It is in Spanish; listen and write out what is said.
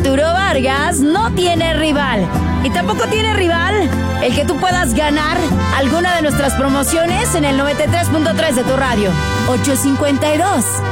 Arturo Vargas no tiene rival. Y tampoco tiene rival el que tú puedas ganar alguna de nuestras promociones en el 93.3 de tu radio. 852